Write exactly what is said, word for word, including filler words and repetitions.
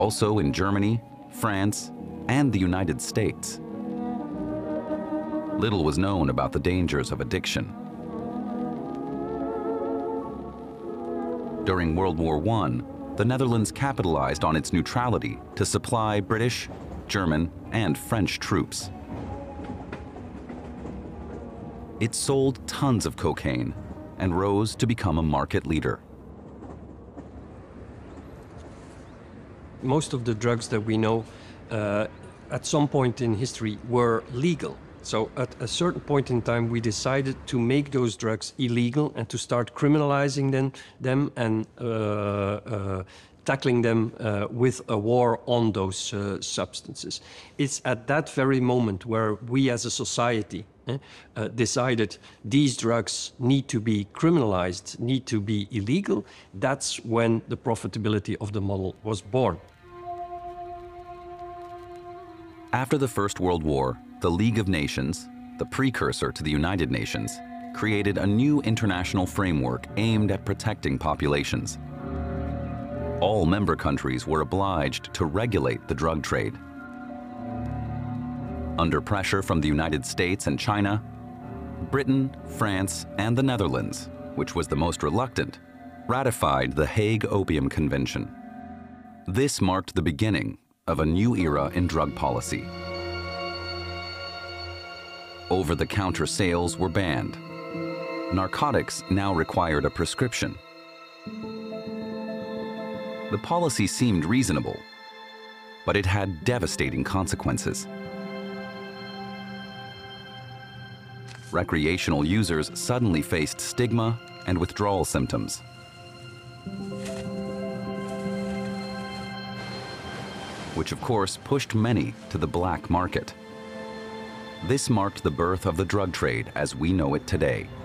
also in Germany, France, and the United States. Little was known about the dangers of addiction. During World War One, the Netherlands capitalized on its neutrality to supply British, German, and French troops. It sold tons of cocaine and rose to become a market leader. Most of the drugs that we know uh, at some point in history were legal. So at a certain point in time, we decided to make those drugs illegal and to start criminalizing them, them and uh, uh, tackling them uh, with a war on those uh, substances. It's at that very moment where we as a society eh, uh, decided these drugs need to be criminalized, need to be illegal. That's when the profitability of the model was born. After the First World War, the League of Nations, the precursor to the United Nations, created a new international framework aimed at protecting populations. All member countries were obliged to regulate the drug trade. Under pressure from the United States and China, Britain, France, and the Netherlands, which was the most reluctant, ratified the Hague Opium Convention. This marked the beginning of a new era in drug policy. Over-the-counter sales were banned. Narcotics now required a prescription. The policy seemed reasonable, but it had devastating consequences. Recreational users suddenly faced stigma and withdrawal symptoms. Which of course pushed many to the black market. This marked the birth of the drug trade as we know it today.